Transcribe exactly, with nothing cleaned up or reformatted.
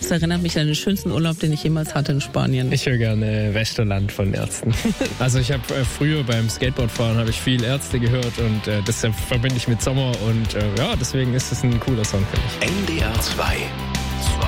Das erinnert mich an den schönsten Urlaub, den ich jemals hatte in Spanien. Ich höre gerne Westerland von Ärzten. Also ich habe äh, früher beim Skateboardfahren habe ich viel Ärzte gehört und äh, das verbinde ich mit Sommer und äh, ja, deswegen ist es ein cooler Song für mich. N D R zwei